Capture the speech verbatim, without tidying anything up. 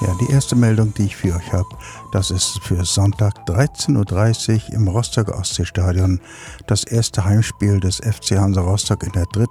Ja, die erste Meldung, die ich für euch habe, das ist für Sonntag dreizehn Uhr dreißig im Rostocker Ostseestadion das erste Heimspiel des F C Hansa Rostock in der dritten